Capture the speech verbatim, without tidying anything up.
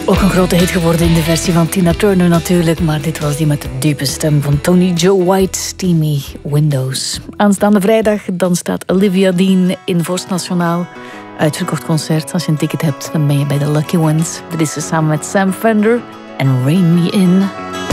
Ook een grote hit geworden in de versie van Tina Turner natuurlijk, maar dit was die met de diepe stem van Tony Joe White, Steamy Windows. Aanstaande vrijdag dan staat Olivia Dean in Vorst Nationaal. Uitverkocht concert. Als je een ticket hebt, dan ben je bij de Lucky Ones. Dit is ze samen met Sam Fender en Rain Me In.